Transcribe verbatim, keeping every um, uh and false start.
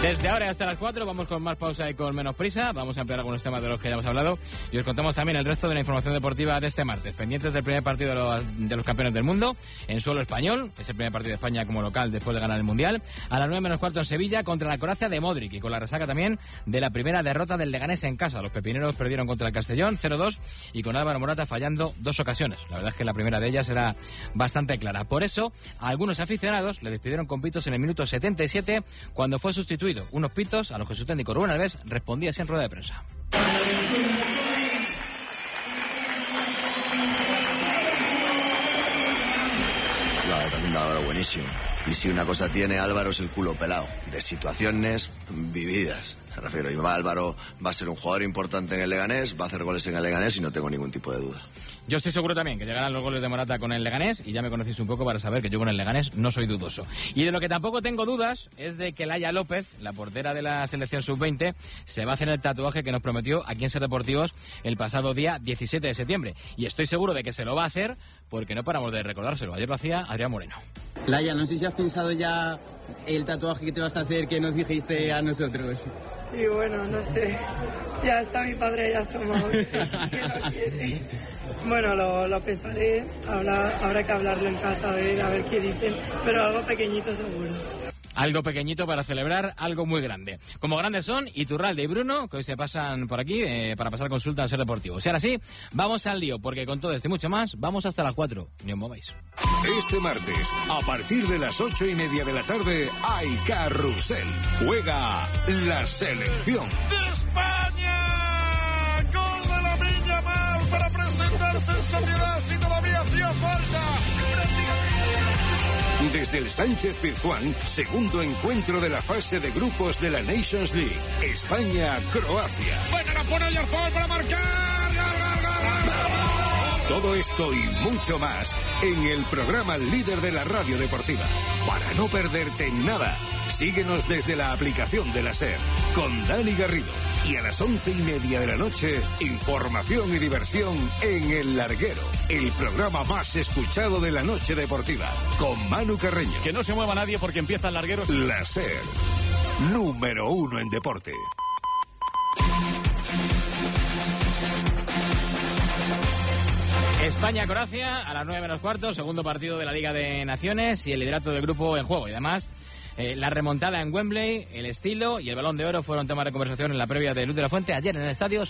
Desde ahora hasta las cuatro vamos con más pausa y con menos prisa. Vamos a ampliar algunos temas de los que ya hemos hablado y os contamos también el resto de la información deportiva de este martes. Pendientes del primer partido de los, de los campeones del mundo en suelo español. Es el primer partido de España como local después de ganar el Mundial. A las nueve menos cuarto en Sevilla contra la Croacia de Modric y con la resaca también de la primera derrota del Leganés en casa. Los pepineros perdieron contra el Castellón cero dos y con Álvaro Morata fallando dos ocasiones. La verdad es que la primera de ellas era bastante clara. Por eso, a algunos aficionados le despidieron con pitos en el minuto setenta y siete cuando fue sustituido. Unos pitos a los que su técnico Rubén Alves respondía así en rueda de prensa. La está haciendo Álvaro buenísimo. Y si una cosa tiene Álvaro es el culo pelado. De situaciones vividas. Me refiero, y Álvaro va a ser un jugador importante en el Leganés, va a hacer goles en el Leganés y no tengo ningún tipo de duda. Yo estoy seguro también que llegarán los goles de Morata con el Leganés y ya me conocéis un poco para saber que yo con el Leganés no soy dudoso. Y de lo que tampoco tengo dudas es de que Laia López, la portera de la selección sub veinte, se va a hacer el tatuaje que nos prometió aquí en Ser Deportivos el pasado día diecisiete de septiembre. Y estoy seguro de que se lo va a hacer porque no paramos de recordárselo. Ayer lo hacía Adrián Moreno. Laia, no sé si has pensado ya el tatuaje que te vas a hacer que nos dijiste a nosotros. Sí, bueno, no sé. Ya está mi padre, ya somos. Bueno, lo, lo pensaré. Habrá, habrá que hablarlo en casa, a ver, a ver qué dicen. Pero algo pequeñito seguro. Algo pequeñito para celebrar algo muy grande. Como grandes son Iturralde y Bruno, que hoy se pasan por aquí eh, para pasar consulta en Ser Deportivos. Y ahora sí, vamos al lío, porque con todo esto y mucho más, vamos hasta las cuatro. Ni os mováis. Este martes, a partir de las ocho y media de la tarde, hay carrusel. Juega la selección de España. Gol de Lamine Yamal para presentarse en sociedad si todavía hacía falta. Desde el Sánchez Pizjuán, segundo encuentro de la fase de grupos de la Nations League. España-Croacia. Bueno, la pone Oyarzabal para marcar. ¡Gol, gol, gol, gol! Todo esto y mucho más en el programa líder de la radio deportiva. Para no perderte nada, síguenos desde la aplicación de la SER con Dani Garrido. Y a las once y media de la noche, información y diversión en El Larguero, el programa más escuchado de la noche deportiva, con Manu Carreño. Que no se mueva nadie porque empieza El Larguero. La SER, número uno en deporte. España-Croacia a las nueve menos cuarto, segundo partido de la Liga de Naciones y el liderato del grupo en juego. Y además, eh, la remontada en Wembley, el estilo y el Balón de Oro fueron temas de conversación en la previa de Luz de la Fuente ayer en el estadio San